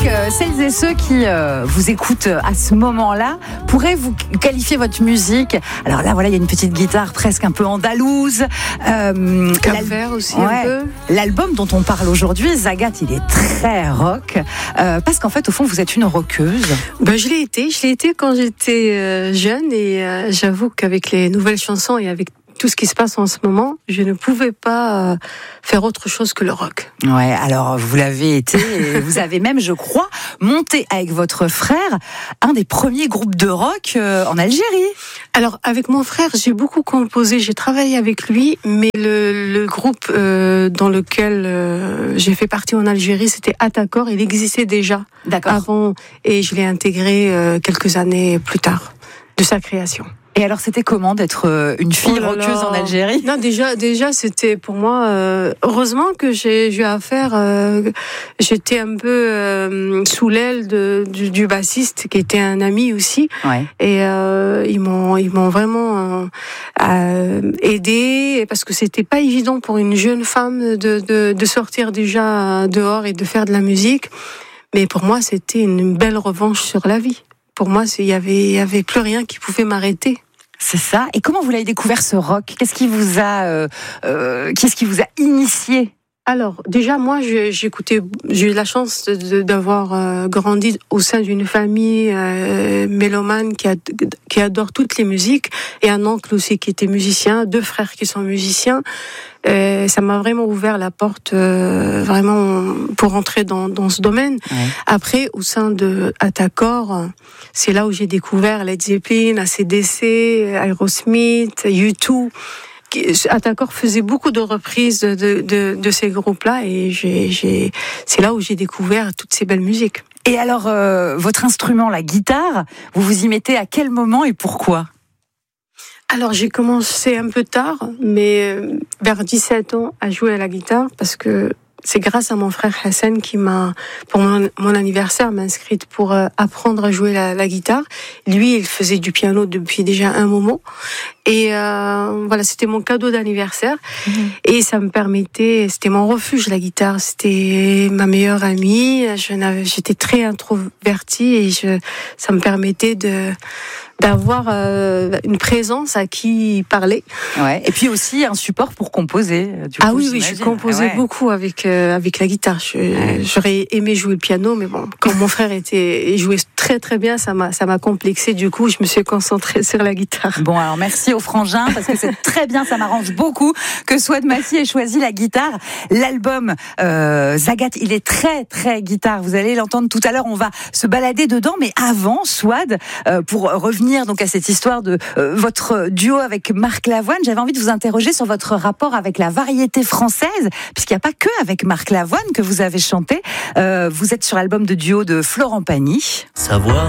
Celles et ceux qui vous écoutent à ce moment-là pourraient vous qualifier votre musique. Alors là, voilà, il y a une petite guitare presque un peu andalouse. Cap-Vert aussi un peu. L'album dont on parle aujourd'hui, Zagat, il est très rock. Parce qu'en fait, au fond, vous êtes une rockeuse. Je l'ai été quand j'étais jeune et j'avoue qu'avec les nouvelles chansons et avec tout ce qui se passe en ce moment, je ne pouvais pas faire autre chose que le rock. Ouais, alors vous l'avez été, et vous avez même, je crois, monté avec votre frère un des premiers groupes de rock en Algérie. Alors, avec mon frère, j'ai beaucoup composé, j'ai travaillé avec lui, mais le groupe dans lequel j'ai fait partie en Algérie, c'était Atakor, il existait déjà avant, et je l'ai intégré quelques années plus tard de sa création. Et alors, c'était comment d'être une fille rockeuse en Algérie ? Non, déjà, c'était pour moi. Heureusement que j'ai eu affaire. J'étais un peu sous l'aile du bassiste, qui était un ami aussi. Ouais. Et ils m'ont vraiment aidé, parce que c'était pas évident pour une jeune femme de sortir déjà dehors et de faire de la musique. Mais pour moi, c'était une belle revanche sur la vie. Pour moi, il y avait plus rien qui pouvait m'arrêter. C'est ça. Et comment vous l'avez découvert, ce rock ? Qu'est-ce qui vous a initié ? Alors, déjà, moi, j'ai eu la chance d'avoir grandi au sein d'une famille mélomane qui adore toutes les musiques, et un oncle aussi qui était musicien, 2 frères qui sont musiciens. Ça m'a vraiment ouvert la porte vraiment pour entrer dans ce domaine. Ouais. Après, au sein de Atakor, c'est là où j'ai découvert Led Zeppelin, AC/DC, Aerosmith, U2. Atakor faisait beaucoup de reprises de ces groupes-là, et c'est là où j'ai découvert toutes ces belles musiques. Et alors, votre instrument, la guitare, vous vous y mettez à quel moment et pourquoi ? Alors, j'ai commencé un peu tard, mais vers 17 ans, à jouer à la guitare, parce que c'est grâce à mon frère Hassan qui pour mon anniversaire, m'a inscrite pour apprendre à jouer la guitare. Lui, il faisait du piano depuis déjà un moment. Et voilà, c'était mon cadeau d'anniversaire. Mmh. Et ça me permettait, c'était mon refuge, la guitare. C'était ma meilleure amie. J'étais très introvertie, et ça me permettait d'avoir une présence à qui parler. Ouais. Et puis aussi un support pour composer. Oui, je composais beaucoup avec la guitare. J'aurais aimé jouer le piano, mais bon, quand mon frère jouait très très bien, ça m'a complexé. Du coup, je me suis concentrée sur la guitare. Bon, alors merci aux frangins, parce que c'est très bien, ça m'arrange beaucoup que Souad Massy ait choisi la guitare. L'album Zagat, il est très très guitare. Vous allez l'entendre tout à l'heure. On va se balader dedans, mais avant, Souad, pour revenir donc à cette histoire de votre duo avec Marc Lavoine, j'avais envie de vous interroger sur votre rapport avec la variété française, puisqu'il n'y a pas que avec Marc Lavoine que vous avez chanté. Vous êtes sur l'album de duo de Florent Pagny. Savoir